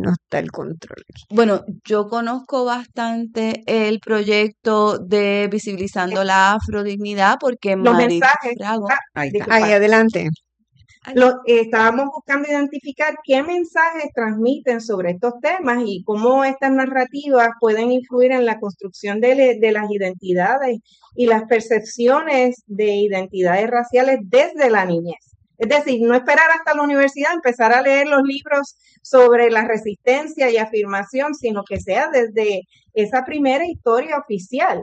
no está el control aquí. Bueno, yo conozco bastante el proyecto de Visibilizando la Afrodignidad porque Los Marilu mensajes, Frago, ahí está. disculpa, Ahí, adelante. estábamos buscando identificar qué mensajes transmiten sobre estos temas y cómo estas narrativas pueden influir en la construcción de las identidades y las percepciones de identidades raciales desde la niñez. Es decir, no esperar hasta la universidad, empezar a leer los libros sobre la resistencia y afirmación, sino que sea desde esa primera historia oficial.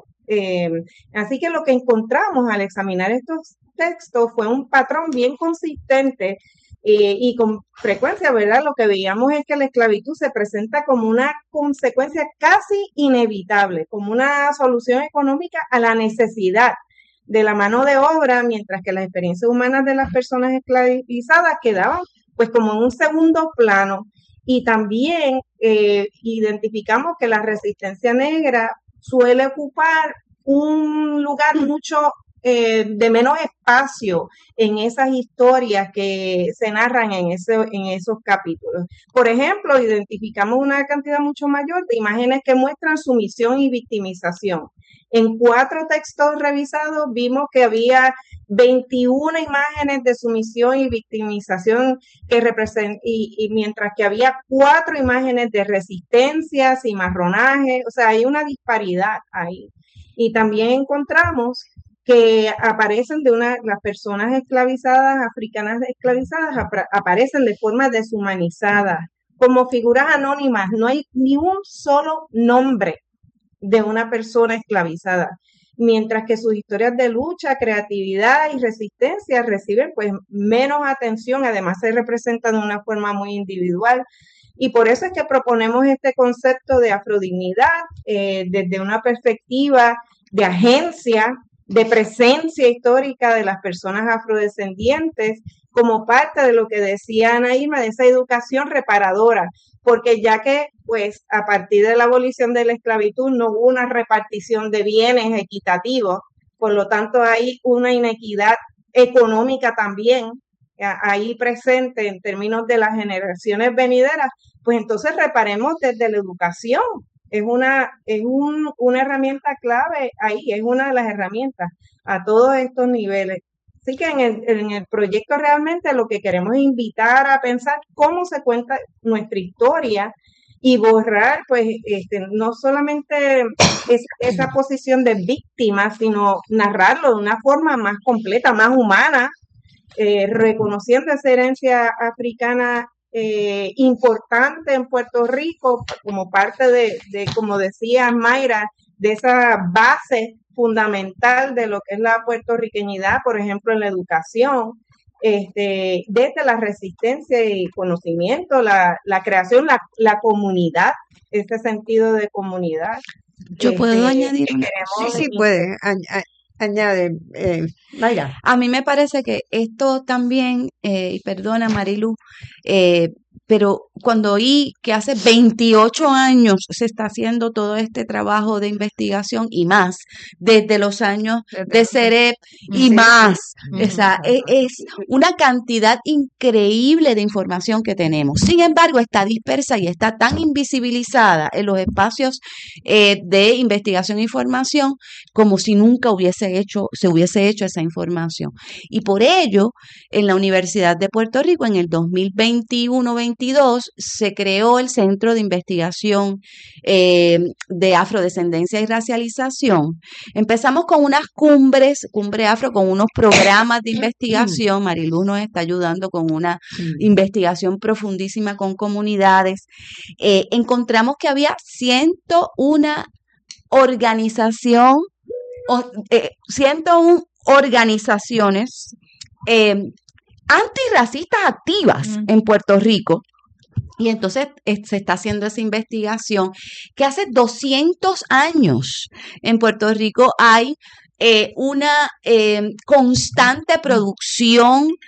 Así que lo que encontramos al examinar estos textos fue un patrón bien consistente y con frecuencia, ¿verdad? Lo que veíamos es que la esclavitud se presenta como una consecuencia casi inevitable, como una solución económica a la necesidad de la mano de obra, mientras que las experiencias humanas de las personas esclavizadas quedaban pues como en un segundo plano. Y también identificamos que la resistencia negra suele ocupar un lugar mucho de menos espacio en esas historias que se narran en esos capítulos. Por ejemplo, identificamos una cantidad mucho mayor de imágenes que muestran sumisión y victimización. En 4 textos revisados vimos que había 21 imágenes de sumisión y victimización que representan, y mientras que había 4 imágenes de resistencia, cimarronaje, o sea, hay una disparidad ahí. Y también encontramos que aparecen las personas esclavizadas, africanas esclavizadas, aparecen de forma deshumanizada, como figuras anónimas, no hay ni un solo nombre de una persona esclavizada, mientras que sus historias de lucha, creatividad y resistencia reciben pues menos atención, además se representan de una forma muy individual. Y por eso es que proponemos este concepto de afrodignidad desde una perspectiva de agencia, de presencia histórica de las personas afrodescendientes, como parte de lo que decía Ana Irma, de esa educación reparadora, porque ya que pues a partir de la abolición de la esclavitud no hubo una repartición de bienes equitativos, por lo tanto hay una inequidad económica también ahí presente en términos de las generaciones venideras, pues entonces reparemos desde la educación. Es una herramienta clave ahí, es una de las herramientas a todos estos niveles. Así que en el proyecto realmente lo que queremos es invitar a pensar cómo se cuenta nuestra historia y borrar, pues, no solamente esa posición de víctima, sino narrarlo de una forma más completa, más humana, reconociendo esa herencia africana importante en Puerto Rico como parte de, como decía Mayra, de esa base fundamental de lo que es la puertorriqueñidad, por ejemplo, en la educación, desde la resistencia y conocimiento, la creación, la comunidad, ese sentido de comunidad. Yo puedo añadir que una queremos Sí, puede. Añade, Mayra. A mí me parece que esto también, y perdona Marilu, pero cuando oí que hace 28 años se está haciendo todo este trabajo de investigación y más, desde los años de CEREP y Sí, más, sí. o sea, es una cantidad increíble de información que tenemos. Sin embargo, está dispersa y está tan invisibilizada en los espacios de investigación e información como si nunca se hubiese hecho esa información. Y por ello, en la Universidad de Puerto Rico, en el 2021-22, se creó el Centro de Investigación de Afrodescendencia y Racialización. Empezamos con unas cumbre afro, con unos programas de investigación. Marilu nos está ayudando con una investigación profundísima con comunidades. Encontramos que había 101 101 organizaciones antirracistas activas en Puerto Rico. Y entonces se está haciendo esa investigación que hace 200 años en Puerto Rico hay una constante producción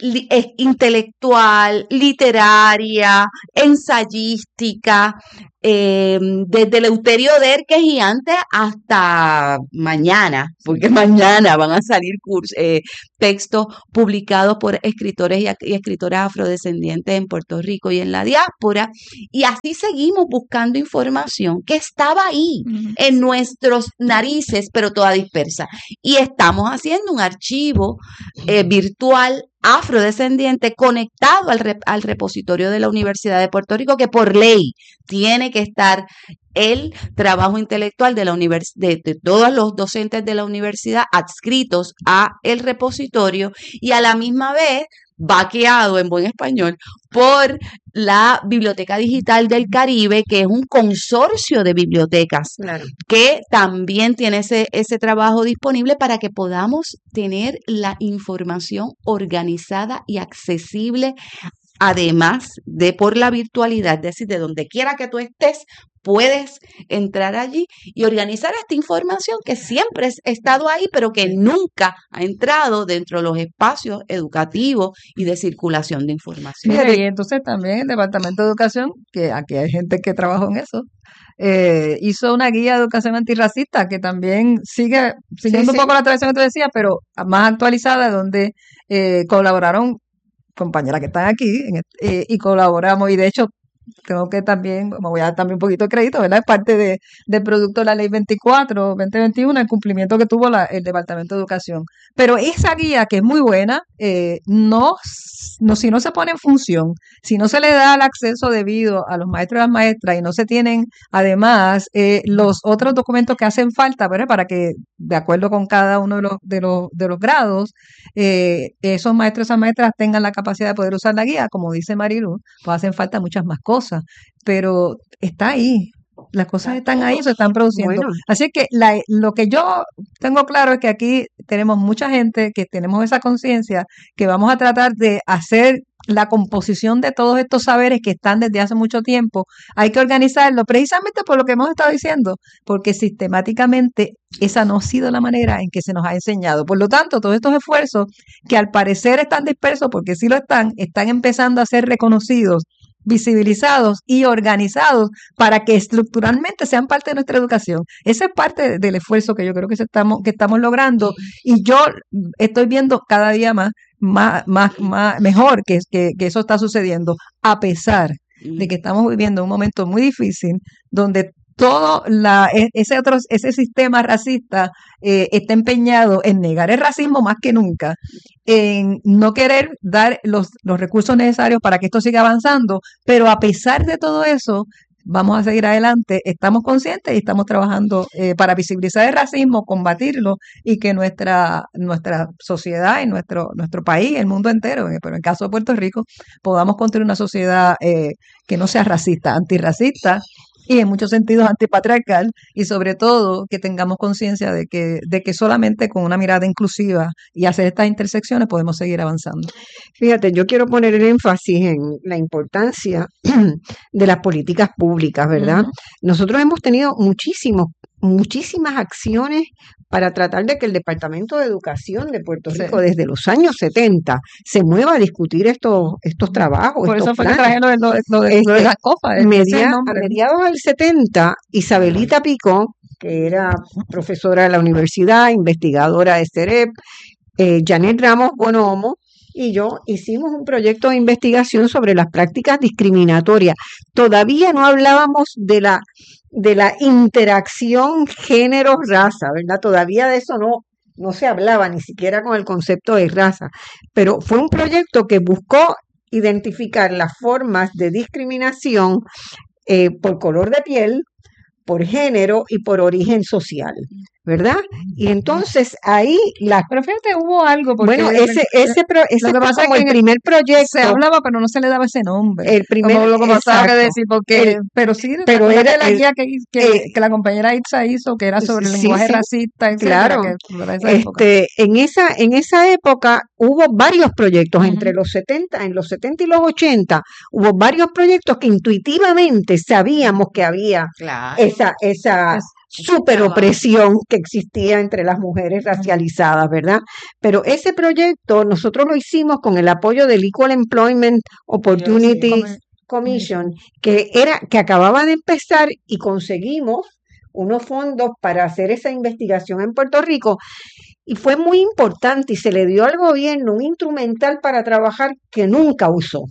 intelectual, literaria, ensayística, desde Eleuterio Der, que es gigante, hasta mañana, porque mañana van a salir textos publicados por escritores y escritoras afrodescendientes en Puerto Rico y en la diáspora, y así seguimos buscando información que estaba ahí, en nuestros narices, pero toda dispersa. Y estamos haciendo un archivo virtual afrodescendiente conectado al repositorio de la Universidad de Puerto Rico, que por ley tiene que estar el trabajo intelectual de todos los docentes de la universidad adscritos a el repositorio, y a la misma vez vaqueado en buen español por la Biblioteca Digital del Caribe, que es un consorcio de bibliotecas, Claro. que también tiene ese trabajo disponible para que podamos tener la información organizada y accesible, además de por la virtualidad, es decir, de donde quiera que tú estés, puedes entrar allí y organizar esta información que siempre ha estado ahí, pero que nunca ha entrado dentro de los espacios educativos y de circulación de información. Mira, y entonces también el Departamento de Educación, que aquí hay gente que trabajó en eso, hizo una guía de educación antirracista que también sigue siguiendo un poco la tradición que tú decías, pero más actualizada, donde colaboraron compañeras que están aquí y colaboramos, y de hecho tengo que también, me voy a dar también un poquito de crédito, ¿verdad? Es parte del producto de la Ley 24/2021, el cumplimiento que tuvo el Departamento de Educación. Pero esa guía, que es muy buena, si no se pone en función, si no se le da el acceso debido a los maestros y las maestras, y no se tienen además los otros documentos que hacen falta, ¿verdad? Para que, de acuerdo con cada uno de los grados, esos maestros y esas maestras tengan la capacidad de poder usar la guía, como dice Marilu, pues hacen falta muchas más cosas, pero está ahí. Las cosas están ahí, se están produciendo. Bueno. Así que lo que yo tengo claro es que aquí tenemos mucha gente que tenemos esa conciencia, que vamos a tratar de hacer la composición de todos estos saberes que están desde hace mucho tiempo. Hay que organizarlo precisamente por lo que hemos estado diciendo, porque sistemáticamente esa no ha sido la manera en que se nos ha enseñado. Por lo tanto, todos estos esfuerzos que al parecer están dispersos, porque sí lo están empezando a ser reconocidos, visibilizados y organizados para que estructuralmente sean parte de nuestra educación. Ese es parte del esfuerzo que yo creo que estamos logrando, y yo estoy viendo cada día mejor que eso está sucediendo, a pesar de que estamos viviendo un momento muy difícil donde todo ese sistema racista está empeñado en negar el racismo más que nunca, en no querer dar los recursos necesarios para que esto siga avanzando, pero a pesar de todo eso, vamos a seguir adelante, estamos conscientes y estamos trabajando para visibilizar el racismo, combatirlo, y que nuestra sociedad y nuestro país, el mundo entero, pero en el caso de Puerto Rico, podamos construir una sociedad que no sea racista, antirracista, y en muchos sentidos antipatriarcal, y sobre todo que tengamos conciencia de que solamente con una mirada inclusiva y hacer estas intersecciones podemos seguir avanzando. Fíjate, yo quiero poner el énfasis en la importancia de las políticas públicas, ¿verdad? Nosotros hemos tenido muchísimas acciones para tratar de que el Departamento de Educación de Puerto Rico, desde los años 70, se mueva a discutir estos trabajos. Por estos eso fue que planes. traje lo de las copas. A mediados del 70, Isabelita Picó, que era profesora de la universidad, investigadora de CEREP, Janet Ramos Bonomo y yo hicimos un proyecto de investigación sobre las prácticas discriminatorias. Todavía no hablábamos de la interacción género-raza, ¿verdad? Todavía de eso no se hablaba, ni siquiera con el concepto de raza, pero fue un proyecto que buscó identificar las formas de discriminación por color de piel, por género y por origen social, ¿verdad? Y entonces ahí Pero fíjate, hubo algo, porque bueno, ese lo que pasa como es el que primer proyecto. se hablaba, pero no se le daba ese nombre. El primer, como lo que pasaba que exacto. decir, porque, pero sí, pero era la guía que la compañera Itza hizo, que era sobre el lenguaje racista, etcétera, claro. que era esa época. En esa época hubo varios proyectos, entre los 70 y los 80, hubo varios proyectos que intuitivamente sabíamos que había Claro. esa súper opresión que existía entre las mujeres racializadas, ¿verdad? Pero ese proyecto nosotros lo hicimos con el apoyo del Equal Employment Opportunities Commission, que acababa de empezar, y conseguimos unos fondos para hacer esa investigación en Puerto Rico, y fue muy importante, y se le dio al gobierno un instrumental para trabajar que nunca usó,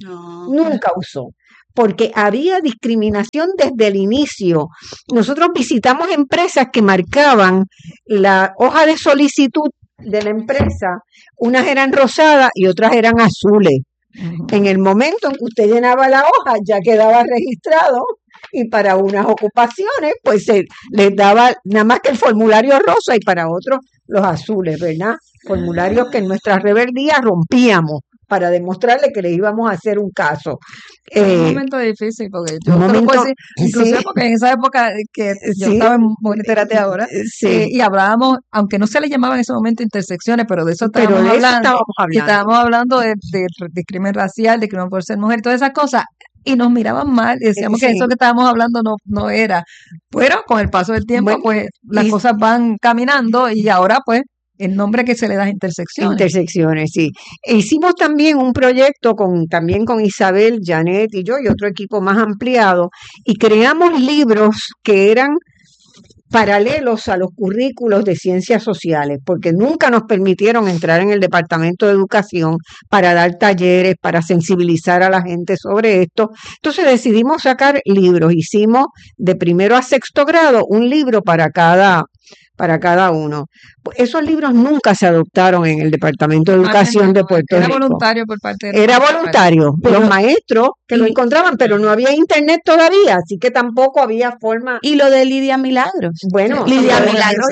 porque había discriminación desde el inicio. Nosotros visitamos empresas que marcaban la hoja de solicitud de la empresa, unas eran rosadas y otras eran azules. En el momento en que usted llenaba la hoja, ya quedaba registrado, y para unas ocupaciones, pues se les daba nada más que el formulario rosa, y para otros los azules, ¿verdad? Formularios que en nuestra rebeldía rompíamos para demostrarle que le íbamos a hacer un caso. Un momento difícil, porque yo te lo puedo decir, inclusive porque en esa época que yo estaba en Moniterate ahora, y hablábamos, aunque no se le llamaba en ese momento intersecciones, pero de eso estábamos hablando de discriminación racial, discriminación por ser mujer, todas esas cosas, y nos miraban mal, y decíamos que eso que estábamos hablando no era. Pero con el paso del tiempo, pues las cosas van caminando, y ahora pues el nombre que se le da es intersecciones. Intersecciones, sí. E hicimos también un proyecto también con Isabel, Janet y yo, y otro equipo más ampliado, y creamos libros que eran paralelos a los currículos de ciencias sociales, porque nunca nos permitieron entrar en el Departamento de Educación para dar talleres, para sensibilizar a la gente sobre esto. Entonces decidimos sacar libros. Hicimos de primero a sexto grado un libro para cada uno. Esos libros nunca se adoptaron en el Departamento de Educación de Puerto Rico. Era voluntario por parte de Era voluntario. Los maestros que lo encontraban, pero no había internet todavía, así que tampoco había forma. Y lo de Lidia Milagros. Bueno, Lidia Milagros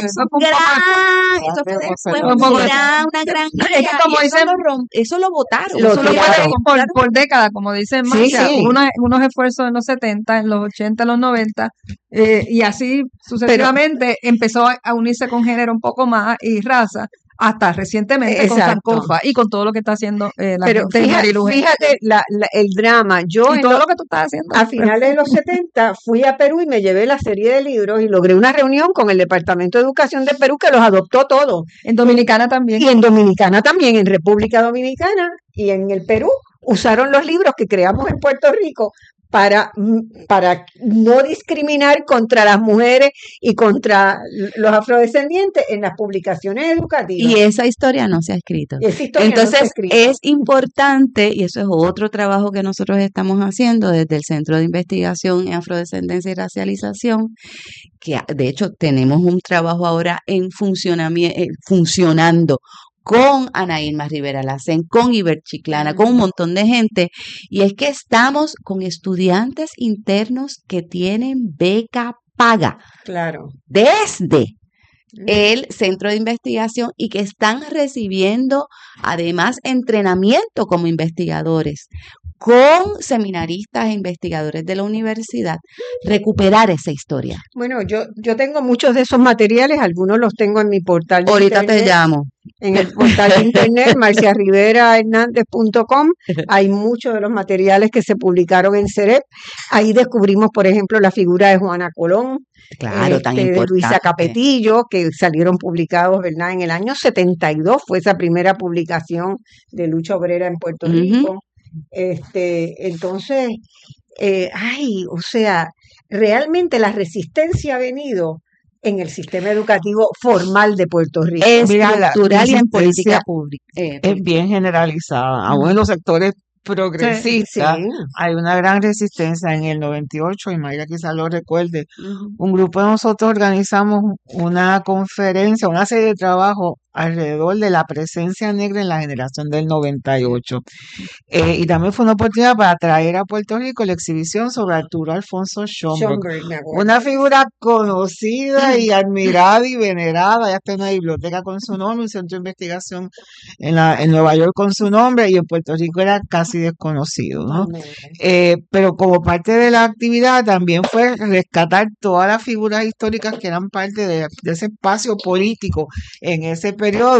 fue una gran idea. Es que como dicen, eso lo votaron. Por décadas, como dicen Marcia, unos esfuerzos en los 70, en los 80, en los 90, y así sucesivamente empezó a unirse con género un poco más y raza, hasta recientemente con Sankofa y con todo lo que está haciendo la gente de Marilu. Fíjate el drama. Yo y todo lo que tú estás haciendo. A finales de los 70 fui a Perú y me llevé la serie de libros y logré una reunión con el Departamento de Educación de Perú, que los adoptó todos. En Dominicana también. Y en Dominicana también, en República Dominicana y en el Perú usaron los libros que creamos en Puerto Rico para no discriminar contra las mujeres y contra los afrodescendientes en las publicaciones educativas. Y esa historia no se ha escrito. Entonces es importante, y eso es otro trabajo que nosotros estamos haciendo desde el Centro de Investigación en Afrodescendencia y Racialización, que de hecho tenemos un trabajo ahora en funcionando con Ana Irma Rivera Lacén, con Iber Chiclana, con un montón de gente, y es que estamos con estudiantes internos que tienen beca paga. Claro. Desde el centro de investigación y que están recibiendo además entrenamiento como investigadores con seminaristas e investigadores de la universidad, recuperar esa historia. Bueno, yo tengo muchos de esos materiales, algunos los tengo en mi portal de Ahorita internet. te llamo. En el portal de internet, marciariverahernández.com, hay muchos de los materiales que se publicaron en CEREP. Ahí descubrimos, por ejemplo, la figura de Juana Colón, claro, tan importante, de Luisa Capetillo, que salieron publicados, ¿verdad? En el año 72 fue esa primera publicación de lucha obrera en Puerto Rico. Entonces, o sea, realmente la resistencia ha venido en el sistema educativo formal de Puerto Rico. Estructural y en política pública. Es bien generalizada, aún en los sectores progresistas hay una gran resistencia. En el 98, y Mayra quizás lo recuerde, un grupo de nosotros organizamos una conferencia, una serie de trabajo alrededor de la presencia negra en la generación del 98. Y también fue una oportunidad para traer a Puerto Rico la exhibición sobre Arturo Alfonso Schomburg, una figura conocida y admirada y venerada. Ya está en una biblioteca con su nombre, un centro de investigación en Nueva York con su nombre, y en Puerto Rico era casi desconocido, ¿no? Pero como parte de la actividad también fue rescatar todas las figuras históricas que eran parte de ese espacio político en ese periodo,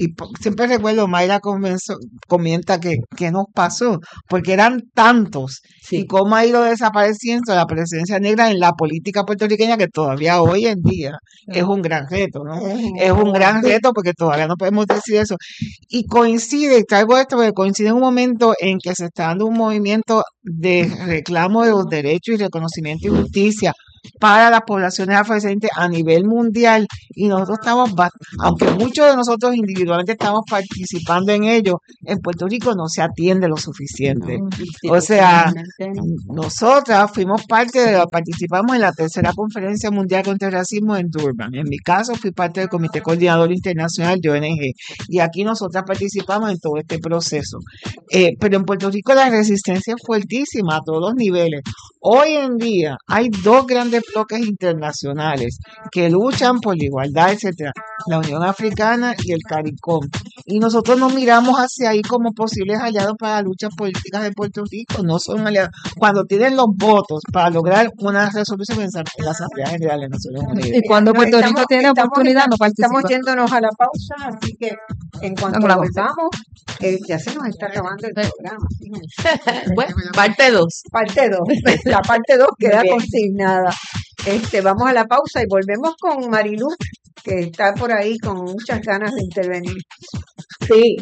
siempre recuerdo, Mayra comenta que nos pasó, porque eran tantos, y cómo ha ido desapareciendo la presencia negra en la política puertorriqueña, que todavía hoy en día es un gran reto, ¿no? Es un gran reto porque todavía no podemos decir eso. Y traigo esto porque coincide en un momento en que se está dando un movimiento de reclamo de los derechos y reconocimiento y justicia para las poblaciones afrodescendientes a nivel mundial, y nosotros aunque muchos de nosotros individualmente estamos participando en ello, en Puerto Rico no se atiende lo suficiente. O sea, nosotras participamos en la tercera conferencia mundial contra el racismo en Durban. En mi caso fui parte del Comité Coordinador Internacional de ONG, y aquí nosotras participamos en todo este proceso. Pero en Puerto Rico la resistencia es fuertísima a todos los niveles. Hoy en día hay dos grandes bloques internacionales que luchan por la igualdad, etcétera, la Unión Africana y el CARICOM, y nosotros nos miramos hacia ahí como posibles aliados para las luchas políticas de Puerto Rico. No son aliados cuando tienen los votos para lograr una resolución en la Asamblea General de Naciones Unidas. Y cuando Puerto Rico tiene oportunidad, no participa. Estamos yéndonos a la pausa, así que en cuanto volvamos, ya se nos está acabando el programa. Bueno, parte 2. Parte 2. La parte 2 queda consignada. Vamos a la pausa y volvemos con Marilu, que está por ahí con muchas ganas de intervenir. Sí.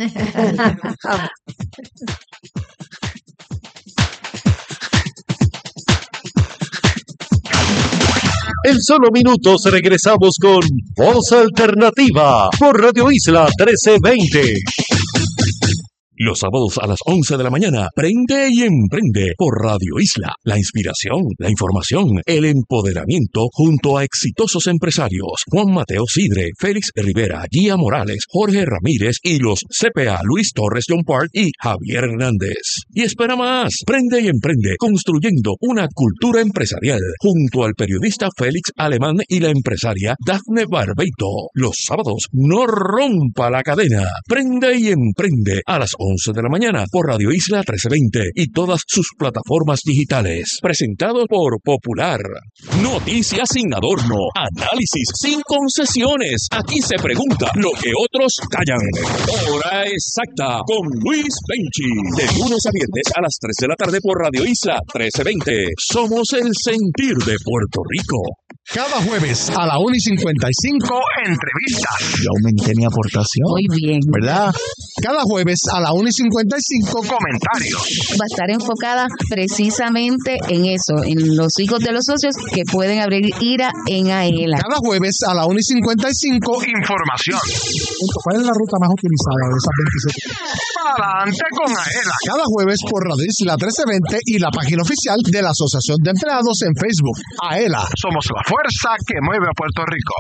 En solo minutos regresamos con Voz Alternativa por Radio Isla 1320. Los sábados a las 11 de la mañana, Prende y Emprende por Radio Isla. La inspiración, la información, el empoderamiento junto a exitosos empresarios. Juan Mateo Sidre, Félix Rivera, Guía Morales, Jorge Ramírez y los CPA Luis Torres John Park y Javier Hernández. Y espera más, Prende y Emprende, construyendo una cultura empresarial junto al periodista Félix Alemán y la empresaria Dafne Barbeito. Los sábados, no rompa la cadena. Prende y Emprende a las 11 de la mañana por Radio Isla 1320 y todas sus plataformas digitales. Presentado por Popular. Noticias sin adorno, análisis sin concesiones. Aquí se pregunta lo que otros callan. Hora exacta con Luis Penchi. De lunes a viernes a las 3 de la tarde por Radio Isla 1320. Somos el sentir de Puerto Rico. Cada jueves a la 1:55, entrevistas. Yo aumenté mi aportación. Muy bien. ¿Verdad? Cada jueves a la 1:55, comentarios. Va a estar enfocada precisamente en eso, en los hijos de los socios que pueden abrir IRA en AELA. Cada jueves a la 1:55, información. ¿Cuál es la ruta más utilizada de esas 27? Adelante con AELA. Cada jueves por Radio Isla 1320 y la página oficial de la Asociación de Empleados en Facebook. AELA, somos la fuerza que mueve a Puerto Rico.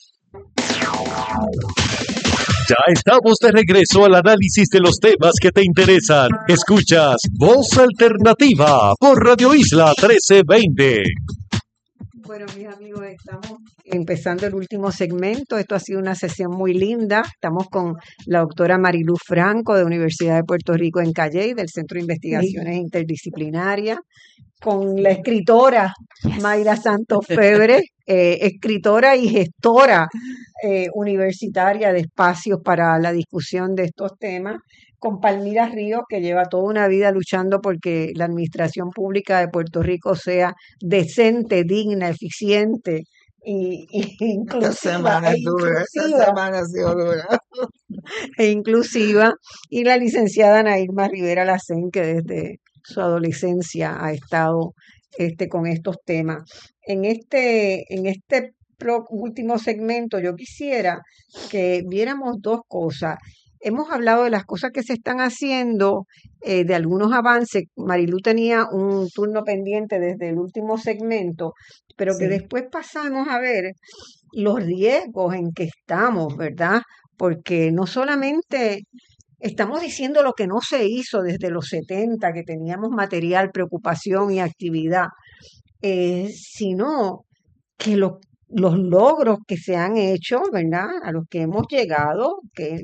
Ya estamos de regreso al análisis de los temas que te interesan. Escuchas Voz Alternativa por Radio Isla 1320. Bueno, mis amigos, estamos empezando el último segmento. Esto ha sido una sesión muy linda. Estamos con la doctora Marilu Franco de Universidad de Puerto Rico en Calley, del Centro de Investigaciones Interdisciplinarias, con la escritora Mayra Santos Febre, escritora y gestora universitaria de espacios para la discusión de estos temas, con Palmira Ríos, que lleva toda una vida luchando porque la administración pública de Puerto Rico sea decente, digna, eficiente y inclusiva. E inclusiva. Y la licenciada Nairma Rivera Lacén, que desde su adolescencia ha estado con estos temas. En este último segmento yo quisiera que viéramos dos cosas. Hemos hablado de las cosas que se están haciendo, de algunos avances. Marilu tenía un turno pendiente desde el último segmento, pero que después pasamos a ver los riesgos en que estamos, ¿verdad? Porque no solamente estamos diciendo lo que no se hizo desde los 70, que teníamos material, preocupación y actividad, sino que los logros que se han hecho, ¿verdad? A los que hemos llegado, que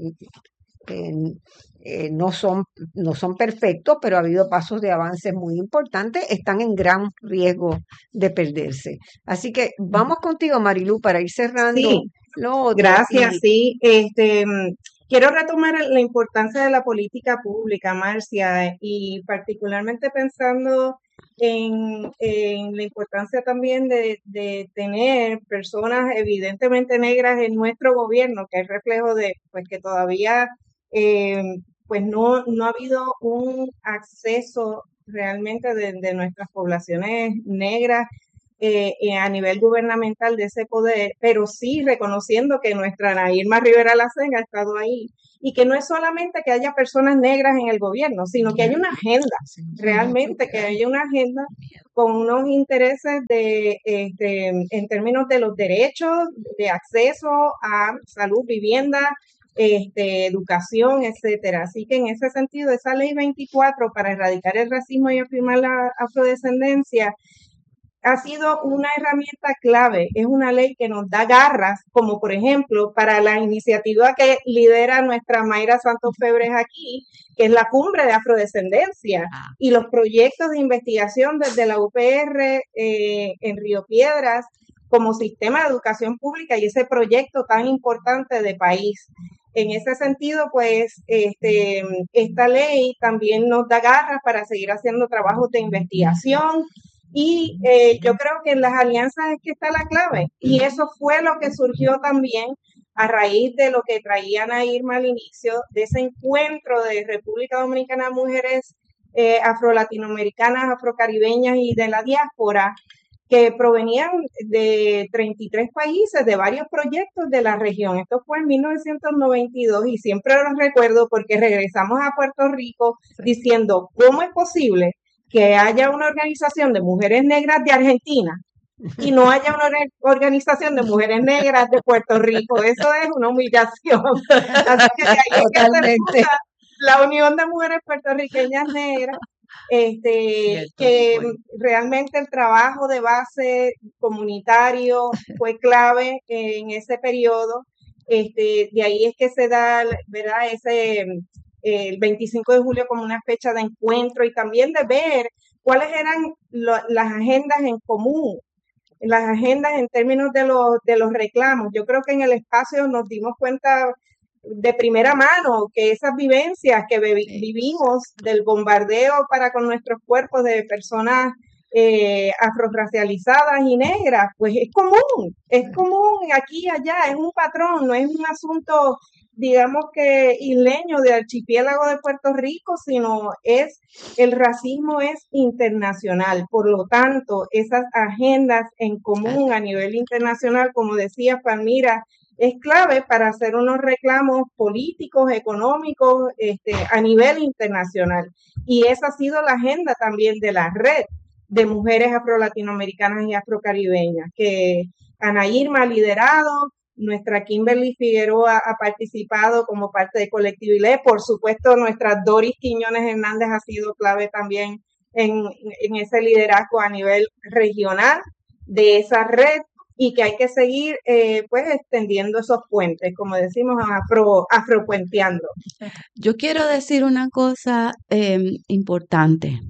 no son perfectos, pero ha habido pasos de avances muy importantes, están en gran riesgo de perderse. Así que vamos contigo, Marilu, para ir cerrando. Sí. Gracias, sí. quiero retomar la importancia de la política pública, Marcia, y particularmente pensando en la importancia también de tener personas evidentemente negras en nuestro gobierno, que es reflejo de pues que todavía pues no ha habido un acceso realmente de nuestras poblaciones negras a nivel gubernamental de ese poder, pero sí reconociendo que nuestra Ana Irma Rivera Lacén ha estado ahí y que no es solamente que haya personas negras en el gobierno, sino que hay una agenda, realmente que haya una agenda con unos intereses en términos de los derechos de acceso a salud, vivienda, educación, etcétera. Así que en ese sentido, esa ley 24 para erradicar el racismo y afirmar la afrodescendencia ha sido una herramienta clave, es una ley que nos da garras, como por ejemplo para la iniciativa que lidera nuestra Mayra Santos Febres aquí, que es la Cumbre de Afrodescendencia, y los proyectos de investigación desde la UPR en Río Piedras como sistema de educación pública y ese proyecto tan importante de país. En ese sentido, pues, esta ley también nos da garras para seguir haciendo trabajos de investigación. Y yo creo que en las alianzas es que está la clave. Y eso fue lo que surgió también a raíz de lo que traía Ana Irma al inicio, de ese encuentro de República Dominicana, mujeres afro-latinoamericanas, afrocaribeñas y de la diáspora, que provenían de 33 países, de varios proyectos de la región. Esto fue en 1992 y siempre lo recuerdo porque regresamos a Puerto Rico diciendo, ¿cómo es posible que haya una organización de mujeres negras de Argentina y no haya una organización de mujeres negras de Puerto Rico? Eso es una humillación. Así que de ahí es que se funda la Unión de Mujeres Puertorriqueñas Negras, que realmente el trabajo de base comunitario fue clave en ese periodo. De ahí es que se da, ¿verdad?, el 25 de julio como una fecha de encuentro y también de ver cuáles eran las agendas en común, las agendas en términos de los reclamos. Yo creo que en el espacio nos dimos cuenta de primera mano que esas vivencias que vivimos del bombardeo para con nuestros cuerpos de personas afrorracializadas y negras, pues es común aquí y allá, es un patrón, no es un asunto, digamos que isleño de archipiélago de Puerto Rico, sino el racismo es internacional. Por lo tanto, esas agendas en común a nivel internacional, como decía Palmira, es clave para hacer unos reclamos políticos, económicos, a nivel internacional. Y esa ha sido la agenda también de la red de mujeres afro-latinoamericanas y afrocaribeñas, que Ana Irma ha liderado, nuestra Kimberly Figueroa ha participado como parte de Colectivo ILE, por supuesto nuestra Doris Quiñones Hernández ha sido clave también en ese liderazgo a nivel regional de esa red, y que hay que seguir pues extendiendo esos puentes, como decimos, afropuenteando. Yo quiero decir una cosa importante,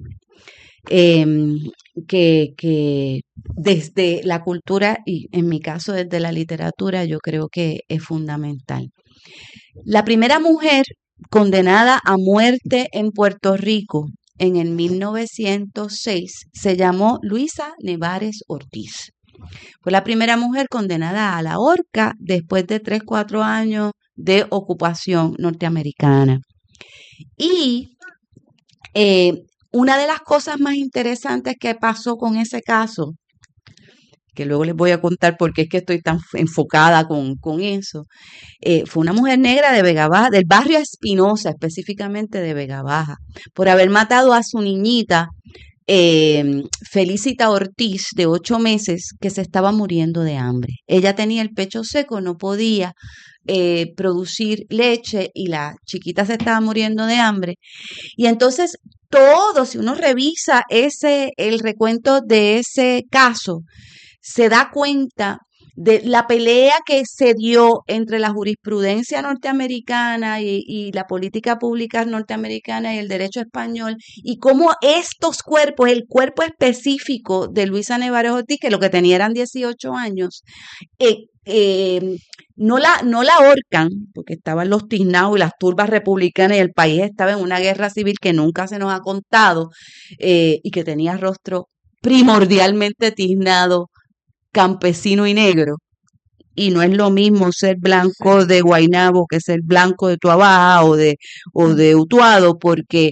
que desde la cultura y en mi caso desde la literatura yo creo que es fundamental. La primera mujer condenada a muerte en Puerto Rico en el 1906 se llamó Luisa Nevares Ortiz. Fue la primera mujer condenada a la horca después de 3-4 años de ocupación norteamericana. Y una de las cosas más interesantes que pasó con ese caso, que luego les voy a contar por qué es que estoy tan enfocada con eso, fue una mujer negra de Vega Baja, del barrio Espinosa, específicamente de Vega Baja, por haber matado a su niñita, Felicita Ortiz, de 8 meses, que se estaba muriendo de hambre. Ella tenía el pecho seco, no podía producir leche y la chiquita se estaba muriendo de hambre. Y entonces si uno revisa el recuento de ese caso, se da cuenta de la pelea que se dio entre la jurisprudencia norteamericana y la política pública norteamericana y el derecho español, y cómo estos cuerpos, el cuerpo específico de Luisa Nevares Ortiz, que lo que tenía eran 18 años, no la ahorcan, porque estaban los tiznados y las turbas republicanas y el país estaba en una guerra civil que nunca se nos ha contado, y que tenía rostro primordialmente tiznado, campesino y negro. Y no es lo mismo ser blanco de Guaynabo que ser blanco de Tuabaja o de Utuado, porque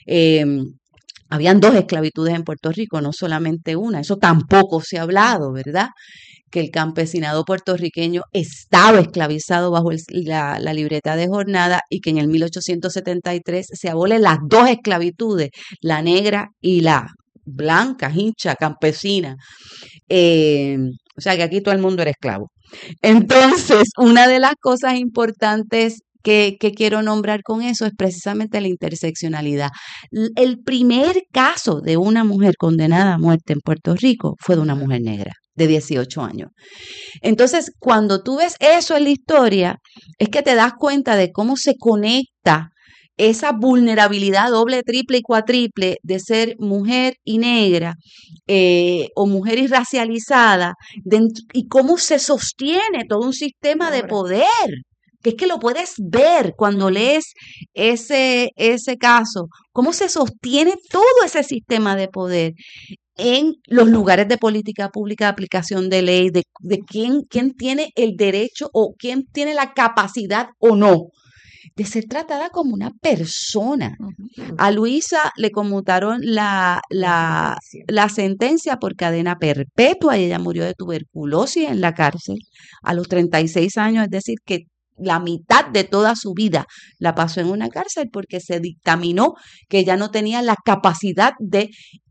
habían 2 esclavitudes en Puerto Rico, no solamente una. Eso tampoco se ha hablado, ¿verdad? Que el campesinado puertorriqueño estaba esclavizado bajo la libreta de jornada, y que en el 1873 se abolen las 2 esclavitudes, la negra y la blanca, hincha, campesina. O sea que aquí todo el mundo era esclavo. Entonces, una de las cosas importantes que quiero nombrar con eso es precisamente la interseccionalidad. El primer caso de una mujer condenada a muerte en Puerto Rico fue de una mujer negra de 18 años. Entonces, cuando tú ves eso en la historia, es que te das cuenta de cómo se conecta esa vulnerabilidad doble, triple y cuatriple de ser mujer y negra, o mujer y racializada, y cómo se sostiene todo un sistema de poder, que es que lo puedes ver cuando lees ese caso, cómo se sostiene todo ese sistema de poder en los lugares de política pública, de aplicación de ley, de quién tiene el derecho o quién tiene la capacidad o no de ser tratada como una persona. A Luisa le conmutaron la sentencia por cadena perpetua y ella murió de tuberculosis en la cárcel a los 36 años, es decir, que la mitad de toda su vida la pasó en una cárcel porque se dictaminó que ella no tenía la capacidad de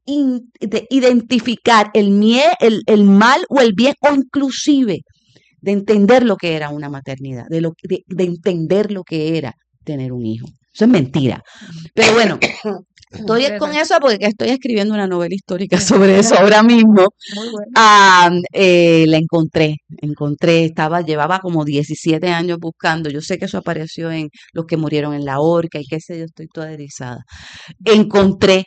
identificar el mal o el bien, o inclusive de entender lo que era una maternidad, de entender lo que era tener un hijo. Eso es mentira. Pero bueno, estoy con eso porque estoy escribiendo una novela histórica sobre eso ahora mismo. La encontré, llevaba como 17 años buscando. Yo sé que eso apareció en Los que murieron en la horca y qué sé yo, estoy toda erizada. Encontré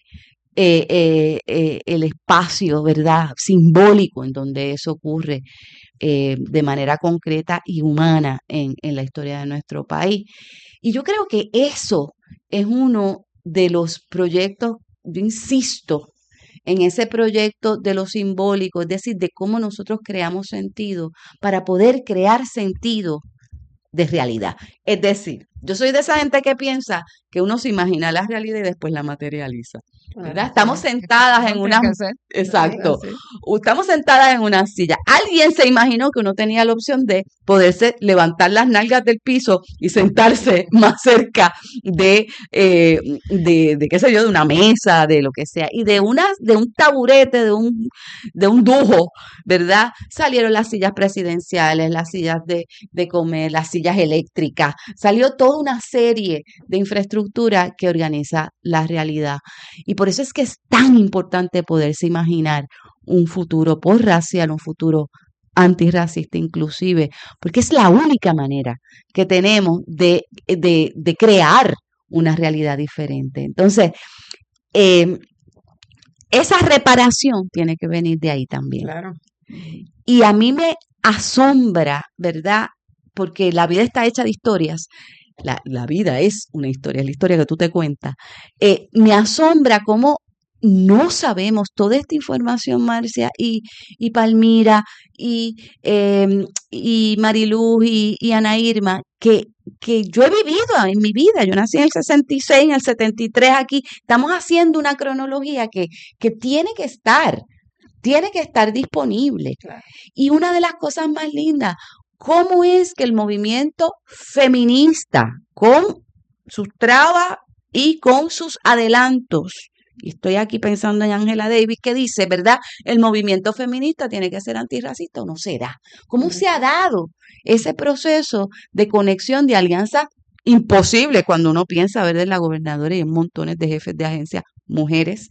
el espacio, ¿verdad?, simbólico en donde eso ocurre de manera concreta y humana en la historia de nuestro país. Y yo creo que eso es uno de los proyectos, yo insisto en ese proyecto de lo simbólico, es decir, de cómo nosotros creamos sentido para poder crear sentido de realidad. Es decir, yo soy de esa gente que piensa que uno se imagina la realidad y después la materializa, ¿verdad? Estamos sentadas en una... Exacto. Estamos sentadas en una silla. Alguien se imaginó que uno tenía la opción de poderse levantar las nalgas del piso y sentarse más cerca de qué sé yo, de una mesa, de lo que sea, y de un taburete, de un dujo, ¿verdad? Salieron las sillas presidenciales, las sillas de comer, las sillas eléctricas, salió toda una serie de infraestructura que organiza la realidad. Y por eso es que es tan importante poderse imaginar un futuro posracial, un futuro antirracista inclusive, porque es la única manera que tenemos de crear una realidad diferente. Entonces, esa reparación tiene que venir de ahí también. Claro. Y a mí me asombra, ¿verdad? Porque la vida está hecha de historias. La vida es una historia, es la historia que tú te cuentas. Me asombra cómo no sabemos toda esta información, Marcia y Palmira y Mariluz y Ana Irma, que yo he vivido en mi vida. Yo nací en el 66, en el 73 aquí. Estamos haciendo una cronología que tiene que estar disponible. Claro. Y una de las cosas más lindas, ¿cómo es que el movimiento feminista, con sus trabas y con sus adelantos, y estoy aquí pensando en Angela Davis, que dice, ¿verdad?, el movimiento feminista tiene que ser antirracista, o no será? ¿Cómo se ha dado ese proceso de conexión, de alianza imposible cuando uno piensa ver de la gobernadora y en montones de jefes de agencias mujeres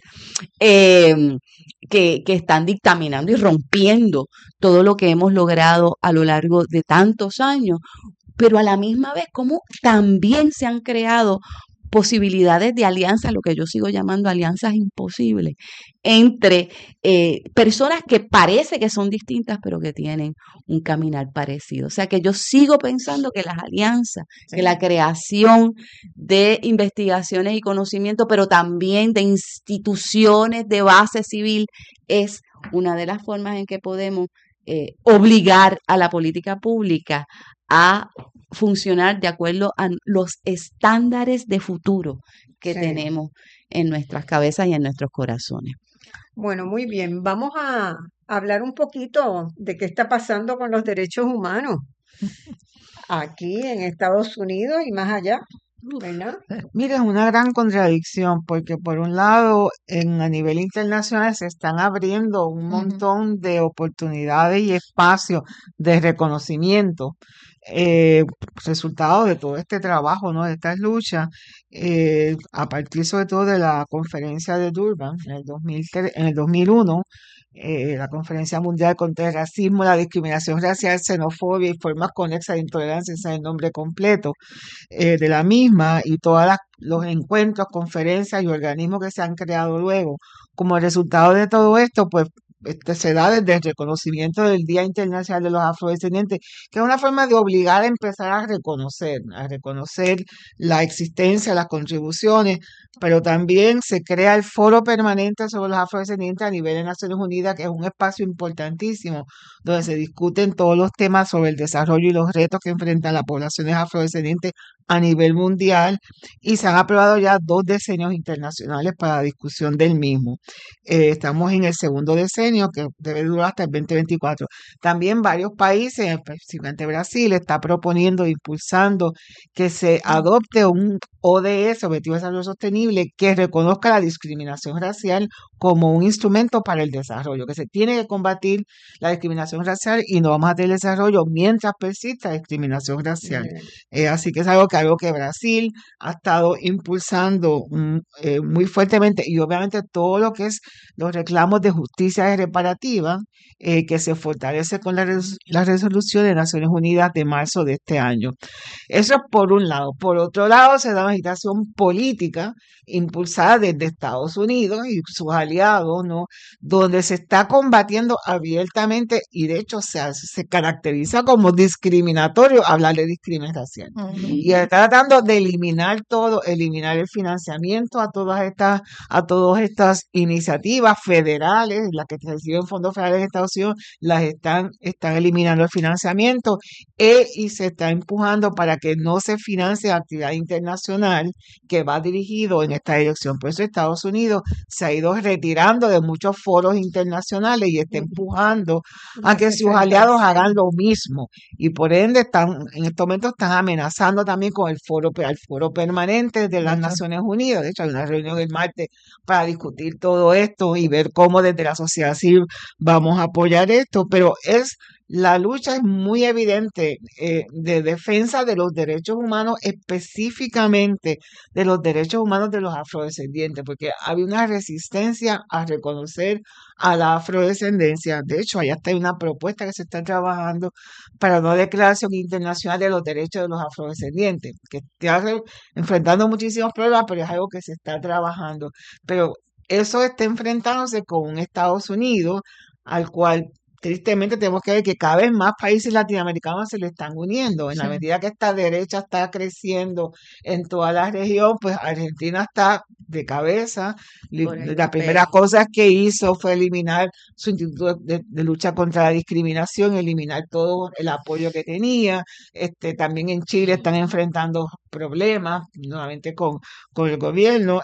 que están dictaminando y rompiendo todo lo que hemos logrado a lo largo de tantos años, pero a la misma vez como también se han creado posibilidades de alianza, lo que yo sigo llamando alianzas imposibles, entre personas que parece que son distintas, pero que tienen un caminar parecido. O sea que yo sigo pensando que las alianzas, que la creación de investigaciones y conocimiento, pero también de instituciones de base civil, es una de las formas en que podemos obligar a la política pública a funcionar de acuerdo a los estándares de futuro que tenemos en nuestras cabezas y en nuestros corazones. Bueno, muy bien. Vamos a hablar un poquito de qué está pasando con los derechos humanos aquí en Estados Unidos y más allá, ¿verdad? Mira, es una gran contradicción porque por un lado, a nivel internacional se están abriendo un montón de oportunidades y espacios de reconocimiento, resultado de todo este trabajo, ¿no? De estas luchas, a partir sobre todo de la conferencia de Durban en el 2001, la Conferencia Mundial contra el Racismo, la Discriminación Racial, Xenofobia y Formas Conexas de Intolerancia, ese es el nombre completo de la misma, y todos los encuentros, conferencias y organismos que se han creado luego. Como resultado de todo esto, pues se da desde el reconocimiento del Día Internacional de los Afrodescendientes, que es una forma de obligar a empezar a reconocer la existencia, las contribuciones, pero también se crea el Foro Permanente sobre los Afrodescendientes a nivel de Naciones Unidas, que es un espacio importantísimo, donde se discuten todos los temas sobre el desarrollo y los retos que enfrentan las poblaciones afrodescendientes a nivel mundial, y se han aprobado ya 2 decenios internacionales para la discusión del mismo. Estamos en el segundo decenio, que debe durar hasta el 2024. También varios países, específicamente Brasil, está proponiendo, impulsando que se adopte un ODS, Objetivo de Desarrollo Sostenible, que reconozca la discriminación racial como un instrumento para el desarrollo, que se tiene que combatir la discriminación racial y no vamos a tener desarrollo mientras persista la discriminación racial. Así que es algo que Brasil ha estado impulsando muy fuertemente, y obviamente todo lo que es los reclamos de justicia reparativa, que se fortalece con la resolución de Naciones Unidas de marzo de este año. Eso es por un lado. Por otro lado, se da una agitación política impulsada desde Estados Unidos y sus aliados, ¿no? Donde se está combatiendo abiertamente, y de hecho se caracteriza como discriminatorio hablar de discriminación racial. Y está tratando de eliminar el financiamiento a todas estas iniciativas federales, las que reciben fondos federales de Estados Unidos, las están eliminando el financiamiento, y se está empujando para que no se financie actividad internacional que va dirigido en esta dirección. Por eso Estados Unidos se ha ido retirando de muchos foros internacionales y está empujando a que sus aliados hagan lo mismo, y por ende en estos momentos están amenazando también con el foro permanente de las Naciones Unidas. De hecho, hay una reunión el martes para discutir todo esto y ver cómo desde la sociedad civil vamos a apoyar esto, pero la lucha es muy evidente de defensa de los derechos humanos, específicamente de los derechos humanos de los afrodescendientes, porque había una resistencia a reconocer a la afrodescendencia. De hecho, allá está una propuesta que se está trabajando para una declaración internacional de los derechos de los afrodescendientes, que está enfrentando muchísimos problemas, pero es algo que se está trabajando. Pero eso está enfrentándose con un Estados Unidos al cual tristemente tenemos que ver que cada vez más países latinoamericanos se le están uniendo. En la medida que esta derecha está creciendo en toda la región, pues Argentina está de cabeza. La primera cosa que hizo fue eliminar su Instituto de Lucha contra la Discriminación, eliminar todo el apoyo que tenía. También en Chile están enfrentando problemas nuevamente con el gobierno.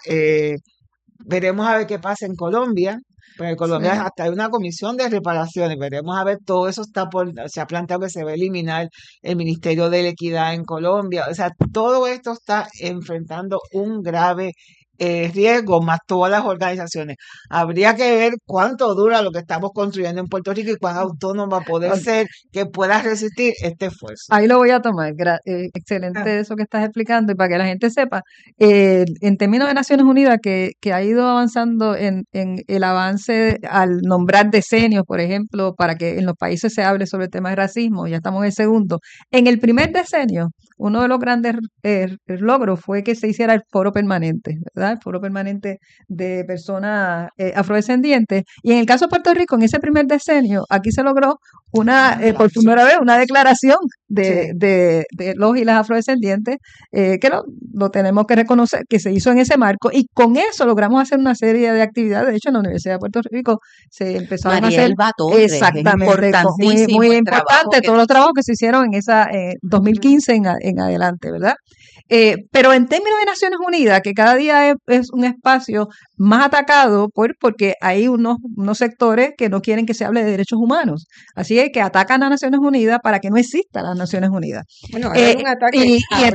Veremos a ver qué pasa en Colombia. Pero en Colombia hasta hay una comisión de reparaciones. Veremos a ver, todo eso se ha planteado que se va a eliminar el Ministerio de la Equidad en Colombia. O sea, todo esto está enfrentando un grave riesgos, más todas las organizaciones. Habría que ver cuánto dura lo que estamos construyendo en Puerto Rico y cuán autónoma poder ser que pueda resistir este esfuerzo. Ahí lo voy a tomar. Excelente eso que estás explicando y para que la gente sepa, en términos de Naciones Unidas, que ha ido avanzando en el avance al nombrar decenios, por ejemplo, para que en los países se hable sobre el tema de racismo, ya estamos en el segundo. En el primer decenio, uno de los grandes logros fue que se hiciera el foro permanente, ¿verdad? El foro permanente de personas afrodescendientes. Y en el caso de Puerto Rico, en ese primer decenio, aquí se logró por primera vez una declaración de los y las afrodescendientes, que lo tenemos que reconocer, que se hizo en ese marco, y con eso logramos hacer una serie de actividades. De hecho, en la Universidad de Puerto Rico se empezaron a hacer exactamente muy importante todos los trabajos que se hicieron en esa 2015 en adelante, ¿verdad? Pero en términos de Naciones Unidas, que cada día es un espacio más atacado porque hay unos sectores que no quieren que se hable de derechos humanos. Así es que atacan a Naciones Unidas para que no exista las Naciones Unidas. Bueno, hay un ataque,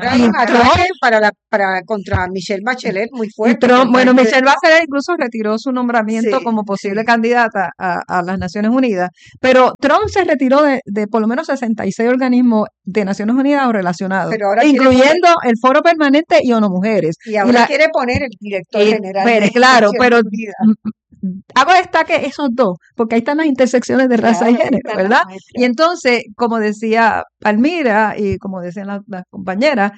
contra Michelle Bachelet muy fuerte. Michelle Bachelet incluso retiró su nombramiento como posible candidata a las Naciones Unidas, pero Trump se retiró de por lo menos 66 organismos de Naciones Unidas o relacionados, incluyendo el Foro Permanente y ONU Mujeres. Y ahora quiere poner el director general. Claro, pero hago destaque esos dos, porque ahí están las intersecciones de raza y género, ¿verdad? Y entonces, como decía Palmira y como decían las compañeras,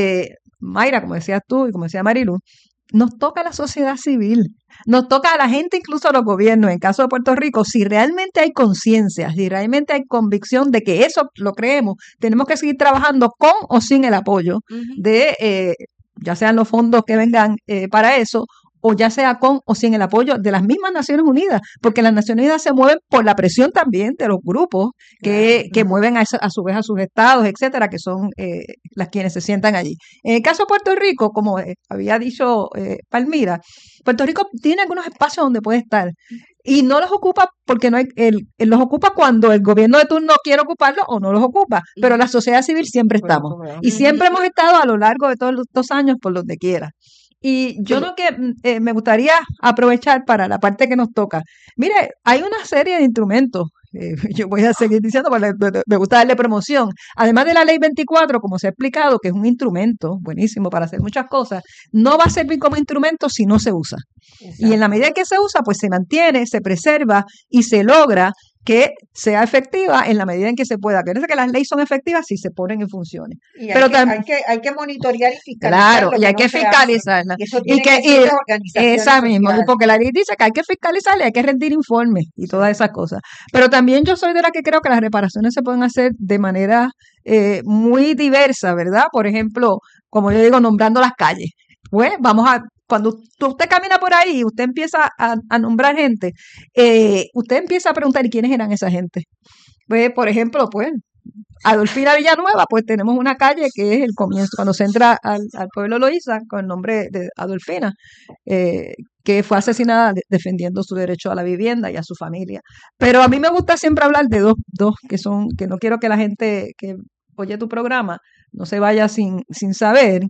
Mayra, como decías tú y como decía Marilu, nos toca a la sociedad civil, nos toca a la gente, incluso a los gobiernos. En el caso de Puerto Rico, si realmente hay conciencia, si realmente hay convicción de que eso lo creemos, tenemos que seguir trabajando con o sin el apoyo de, ya sean los fondos que vengan para eso, o ya sea con o sin el apoyo de las mismas Naciones Unidas, porque las Naciones Unidas se mueven por la presión también de los grupos que mueven a su vez a sus estados, etcétera, que son las quienes se sientan allí. En el caso de Puerto Rico, como había dicho Palmira, Puerto Rico tiene algunos espacios donde puede estar y no los ocupa porque no hay, los ocupa cuando el gobierno de turno quiere ocuparlos o no los ocupa, pero la sociedad civil siempre estamos y siempre hemos estado a lo largo de todos estos años por donde quiera. Y yo creo que me gustaría aprovechar para la parte que nos toca. Mire, hay una serie de instrumentos. Yo voy a seguir diciendo, porque me gusta darle promoción. Además de la Ley 24, como se ha explicado, que es un instrumento buenísimo para hacer muchas cosas, no va a servir como instrumento si no se usa. Exacto. Y en la medida en que se usa, pues se mantiene, se preserva y se logra que sea efectiva en la medida en que se pueda. Parece que las leyes son efectivas si se ponen en funciones. Y hay que monitorear y fiscalizar. Claro, y hay que fiscalizarla. Y eso tiene que ser organizaciones esa misma, porque la ley dice que hay que fiscalizarla, hay que rendir informes y todas esas cosas. Pero también yo soy de la que creo que las reparaciones se pueden hacer de manera muy diversa, ¿verdad? Por ejemplo, como yo digo, nombrando las calles. Pues cuando usted camina por ahí y usted empieza a nombrar gente, usted empieza a preguntar ¿y quiénes eran esa gente? Pues, por ejemplo, Adolfina Villanueva, pues tenemos una calle que es el comienzo, cuando se entra al pueblo Loíza, con el nombre de Adolfina, que fue asesinada defendiendo su derecho a la vivienda y a su familia. Pero a mí me gusta siempre hablar de dos que no quiero que la gente que oye tu programa no se vaya sin saber,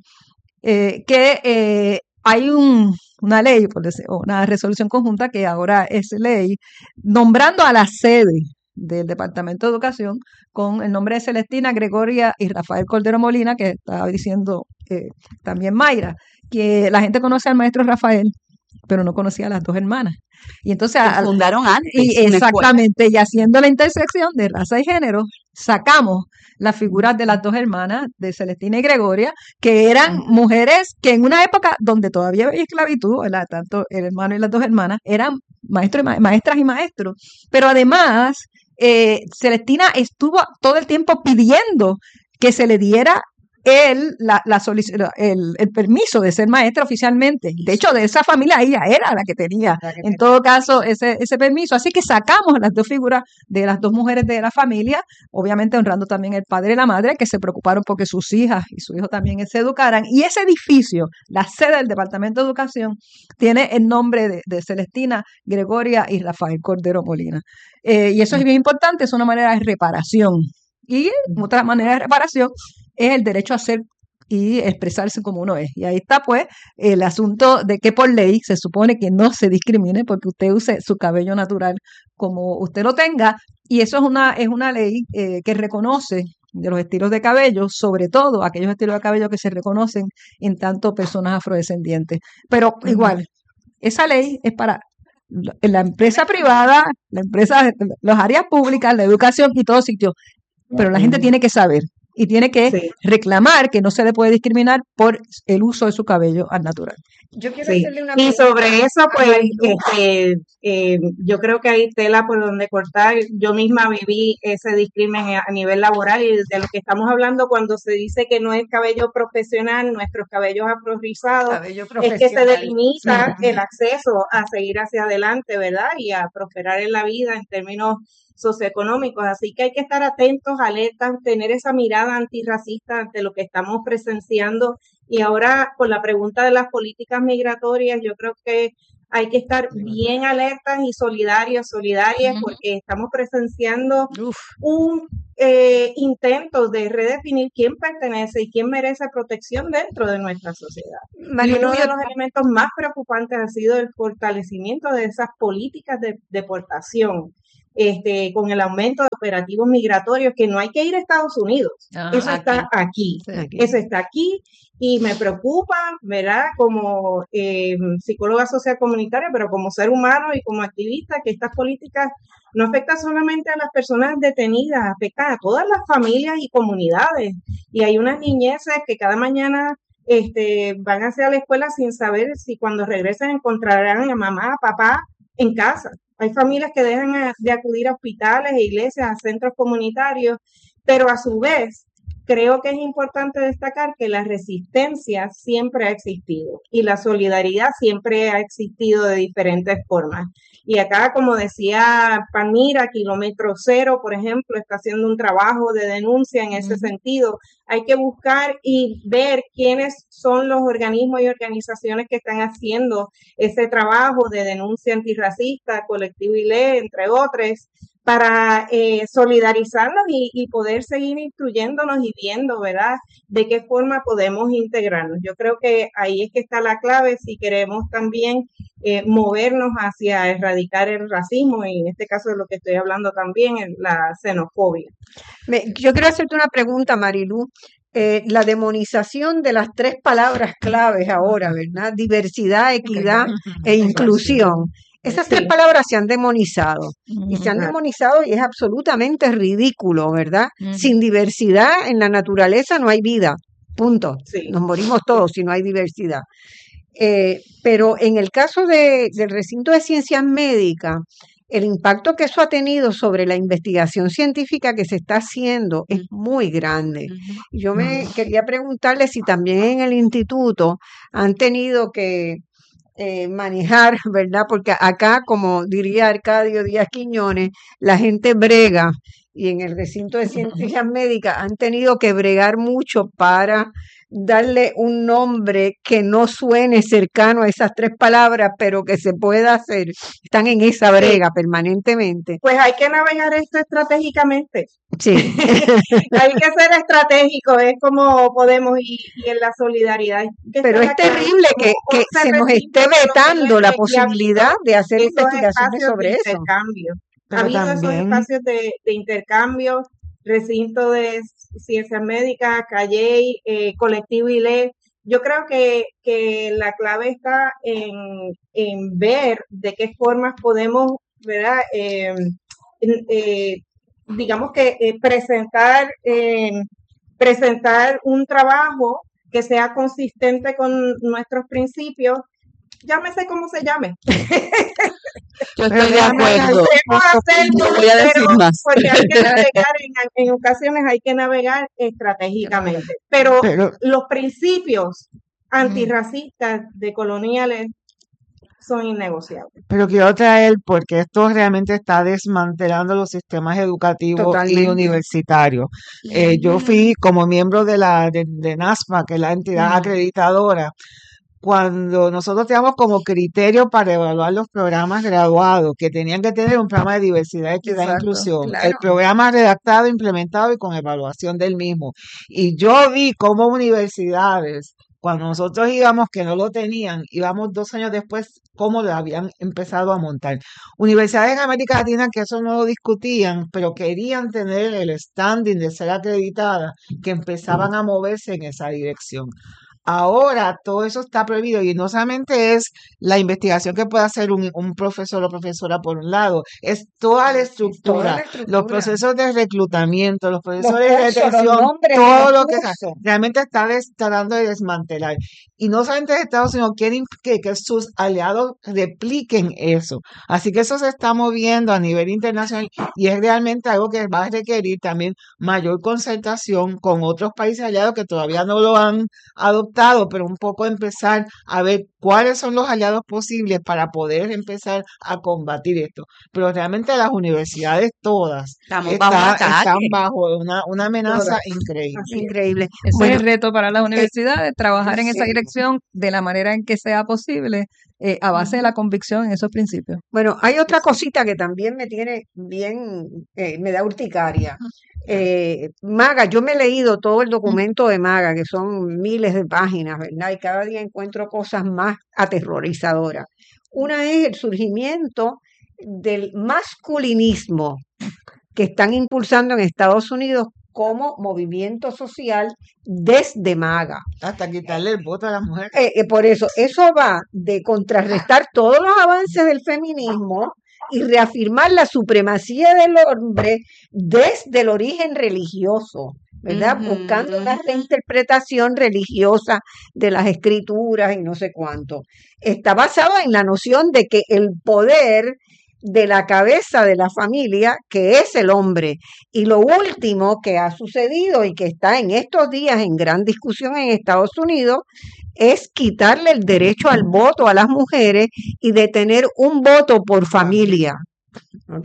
que hay una ley, una resolución conjunta que ahora es ley, nombrando a la sede del Departamento de Educación con el nombre de Celestina Gregoria y Rafael Cordero Molina, que estaba diciendo también Mayra, que la gente conoce al maestro Rafael, pero no conocía a las dos hermanas. Y entonces fundaron antes. Exactamente, y haciendo la intersección de raza y género, sacamos las figuras de las dos hermanas, de Celestina y Gregoria, que eran mujeres que en una época donde todavía había esclavitud, ¿verdad? Tanto el hermano y las dos hermanas, eran maestras y maestros. Pero además, Celestina estuvo todo el tiempo pidiendo que se le diera el permiso de ser maestra oficialmente. De hecho, de esa familia ella era la que tenía, en todo caso, ese permiso. Así que sacamos las dos figuras de las dos mujeres de la familia, obviamente honrando también el padre y la madre, que se preocuparon porque sus hijas y su hijo también se educaran. Y ese edificio, la sede del Departamento de Educación, tiene el nombre de Celestina Gregoria y Rafael Cordero Molina. Y eso es bien importante, es una manera de reparación. Y otra manera de reparación es el derecho a ser y expresarse como uno es. Y ahí está pues el asunto de que por ley se supone que no se discrimine porque usted use su cabello natural como usted lo tenga, y eso es una ley que reconoce de los estilos de cabello, sobre todo aquellos estilos de cabello que se reconocen en tanto personas afrodescendientes. Pero igual, esa ley es para la empresa privada, las áreas públicas, la educación y todo sitio. Pero la gente tiene que saber y tiene que reclamar que no se le puede discriminar por el uso de su cabello al natural. Yo quiero hacerle una y pregunta. sobre eso, pues, yo creo que hay tela por donde cortar. Yo misma viví ese discrimen a nivel laboral, y de lo que estamos hablando cuando se dice que no es cabello profesional, nuestros cabellos afrorizados, es que se delimita el acceso a seguir hacia adelante, ¿verdad? Y a prosperar en la vida en términos socioeconómicos. Así que hay que estar atentos, alertas, tener esa mirada antirracista ante lo que estamos presenciando. Y ahora, con la pregunta de las políticas migratorias, yo creo que hay que estar bien alertas y solidarias, porque estamos presenciando un intento de redefinir quién pertenece y quién merece protección dentro de nuestra sociedad. Y uno de los elementos más preocupantes ha sido el fortalecimiento de esas políticas de deportación. Con el aumento de operativos migratorios, que no hay que ir a Estados Unidos, eso está aquí, eso está aquí, y me preocupa, ¿verdad? Como psicóloga social comunitaria, pero como ser humano y como activista, que estas políticas no afectan solamente a las personas detenidas, afectan a todas las familias y comunidades, y hay unas niñeces que cada mañana van hacia la escuela sin saber si cuando regresen encontrarán a mamá, a papá en casa. Hay familias que dejan de acudir a hospitales, a iglesias, a centros comunitarios, pero a su vez creo que es importante destacar que la resistencia siempre ha existido y la solidaridad siempre ha existido de diferentes formas. Y acá, como decía Palmira, Kilómetro Cero, por ejemplo, está haciendo un trabajo de denuncia en ese sentido. Hay que buscar y ver quiénes son los organismos y organizaciones que están haciendo ese trabajo de denuncia antirracista, Colectivo ILE, entre otros, para solidarizarnos y poder seguir incluyéndonos y viendo, ¿verdad?, de qué forma podemos integrarnos. Yo creo que ahí es que está la clave si queremos también movernos hacia erradicar el racismo, y en este caso de lo que estoy hablando también, la xenofobia. Yo quiero hacerte una pregunta, Marilu. La demonización de las 3 palabras claves ahora, ¿verdad? Diversidad, equidad e inclusión. Esas 3 palabras se han demonizado y se han demonizado, y es absolutamente ridículo, ¿verdad? Sin diversidad en la naturaleza no hay vida, punto. Nos morimos todos si no hay diversidad. Pero en el caso del recinto de ciencias médicas, el impacto que eso ha tenido sobre la investigación científica que se está haciendo es muy grande. Yo me quería preguntarle si también en el instituto han tenido que manejar, ¿verdad? Porque acá, como diría Arcadio Díaz Quiñones, la gente brega, y en el recinto de ciencias médicas han tenido que bregar mucho para darle un nombre que no suene cercano a esas 3 palabras, pero que se pueda hacer. Están en esa brega permanentemente. Pues hay que navegar esto estratégicamente. Sí. Hay que ser estratégico, es como podemos, y en la solidaridad. Pero es terrible que se nos esté vetando la posibilidad de hacer investigaciones sobre eso. Ha habido esos espacios de intercambio, recinto de ciencias médicas, Calley, Colectivo ILE. Yo creo que la clave está en ver de qué formas podemos, ¿verdad? Digamos que presentar un trabajo que sea consistente con nuestros principios, llámese como se llame. Yo estoy de acuerdo. No voy a decir más. Porque hay que navegar, en ocasiones hay que navegar estratégicamente. Pero los principios antirracistas decoloniales son innegociables. Pero quiero traer, porque esto realmente está desmantelando los sistemas educativos y universitarios. Yo fui como miembro de NASPA, que es la entidad acreditadora. cuando nosotros teníamos como criterio para evaluar los programas graduados, que tenían que tener un programa de diversidad, equidad e inclusión, claro. el programa redactado, implementado y con evaluación del mismo. Y yo vi cómo universidades, cuando nosotros íbamos, que no lo tenían, íbamos 2 años después, cómo lo habían empezado a montar. Universidades en América Latina que eso no lo discutían, pero querían tener el standing de ser acreditada, que empezaban a moverse en esa dirección. Ahora todo eso está prohibido y no solamente es la investigación que puede hacer un profesor o profesora por un lado, es toda la estructura, los procesos de reclutamiento, los procesos de retención, todo lo que realmente está tratando de desmantelar. Y no solamente Estados Unidos, quieren que sus aliados repliquen eso. Así que eso se está moviendo a nivel internacional y es realmente algo que va a requerir también mayor concertación con otros países aliados que todavía no lo han adoptado, pero un poco empezar a ver cuáles son los aliados posibles para poder empezar a combatir esto. Pero realmente las universidades todas están bajo una amenaza increíble. Increíble. Ese es el reto para las universidades, trabajar en esa dirección de la manera en que sea posible, a base de la convicción en esos principios. Bueno, hay otra cosita que también me tiene bien, me da urticaria. MAGA, yo me he leído todo el documento de MAGA, que son miles de páginas, ¿verdad? Y cada día encuentro cosas más aterrorizadoras. Una es el surgimiento del masculinismo que están impulsando en Estados Unidos como movimiento social desde MAGA. Hasta quitarle el voto a las mujeres. Por eso va de contrarrestar todos los avances del feminismo y reafirmar la supremacía del hombre desde el origen religioso, ¿verdad? Buscando una reinterpretación religiosa de las escrituras y no sé cuánto. Está basado en la noción de que el poder de la cabeza de la familia, que es el hombre. Y lo último que ha sucedido y que está en estos días en gran discusión en Estados Unidos es quitarle el derecho al voto a las mujeres y de tener un voto por familia. ¿Ok?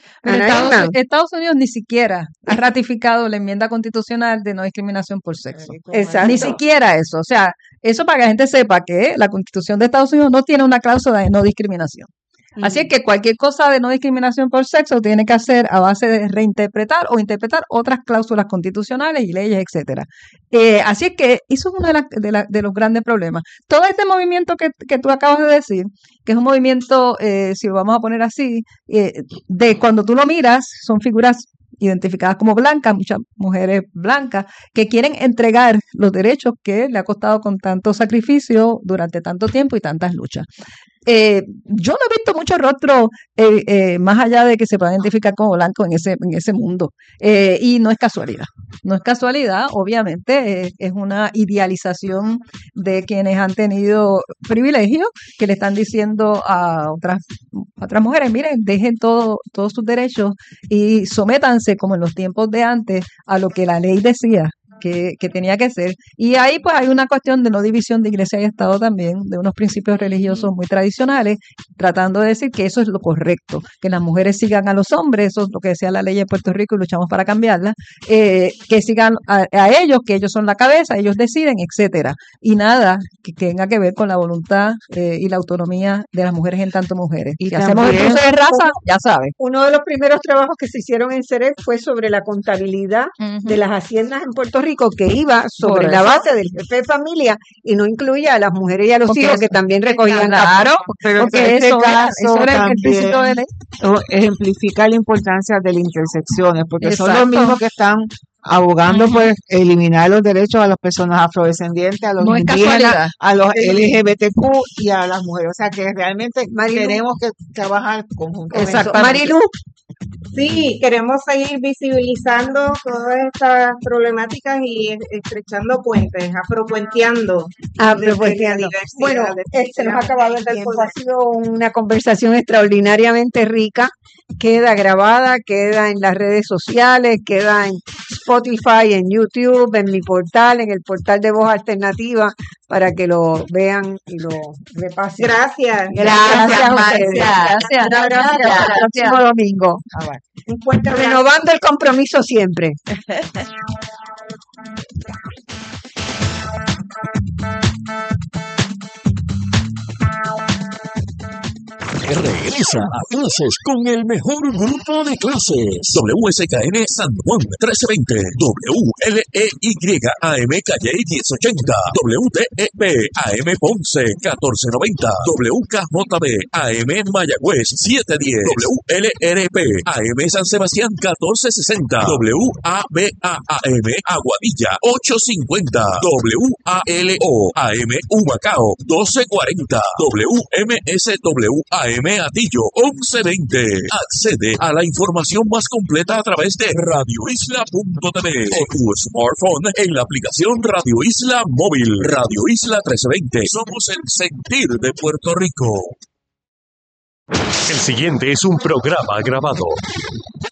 Estados Unidos ni siquiera ha ratificado la enmienda constitucional de no discriminación por sexo. Exacto. Ni siquiera eso. O sea, eso para que la gente sepa que la Constitución de Estados Unidos no tiene una cláusula de no discriminación. Así es que cualquier cosa de no discriminación por sexo tiene que hacer a base de reinterpretar o interpretar otras cláusulas constitucionales y leyes, etcétera. Así es que eso es uno de los grandes problemas. Todo este movimiento que tú acabas de decir, que es un movimiento, si lo vamos a poner así, de cuando tú lo miras, son figuras identificadas como blancas, muchas mujeres blancas, que quieren entregar los derechos que le ha costado con tanto sacrificio durante tanto tiempo y tantas luchas. Yo no he visto muchos rostros más allá de que se puedan identificar como blancos en ese mundo, y no es casualidad. No es casualidad, obviamente, es una idealización de quienes han tenido privilegios que le están diciendo a otras mujeres, miren, dejen todos sus derechos y sométanse como en los tiempos de antes a lo que la ley decía que tenía que ser. Y ahí pues hay una cuestión de no división de iglesia y Estado también, de unos principios religiosos muy tradicionales, tratando de decir que eso es lo correcto, que las mujeres sigan a los hombres, eso es lo que decía la ley de Puerto Rico y luchamos para cambiarla, que sigan a ellos, que ellos son la cabeza, ellos deciden, etcétera. Y nada que tenga que ver con la voluntad y la autonomía de las mujeres en tanto mujeres. Y si hacemos el cruce de raza, ya sabes. Uno de los primeros trabajos que se hicieron en CEREC fue sobre la contabilidad de las haciendas en Puerto Rico, que iba sobre la base del jefe de familia y no incluía a las mujeres y a los hijos, que también recogían. Claro, pero porque eso era el principio de ley. Ejemplifica la importancia de las intersecciones, porque son los mismos que están abogando por eliminar los derechos a las personas afrodescendientes, a los indígenas, a los LGBTQ y a las mujeres. O sea que realmente tenemos que trabajar conjuntamente. Exacto. Marilu. Sí, queremos seguir visibilizando todas estas problemáticas y estrechando puentes, afropuenteando. Bueno, se nos ha acabado el tiempo. Ha sido una conversación extraordinariamente rica. Queda grabada, queda en las redes sociales, queda en Spotify, en YouTube, en mi portal, en el portal de Voz Alternativa, para que lo vean y lo repasen. Gracias. Gracias. Hasta el próximo domingo. Renovando el compromiso siempre. Regresa a clases con el mejor grupo de clases. WSKN San Juan 1320, WLEY AM Calle 1080, WTEP AM Ponce 1490, WKJB AM Mayagüez 710, WLRP AM San Sebastián 1460, WABA AM Aguadilla 850, WALO AM Humacao 1240, WMSW AM Atillo 1120. Accede a la información más completa a través de radioisla.tv o tu smartphone en la aplicación Radio Isla Móvil. Radio Isla 1320. Somos el sentir de Puerto Rico. El siguiente es un programa grabado.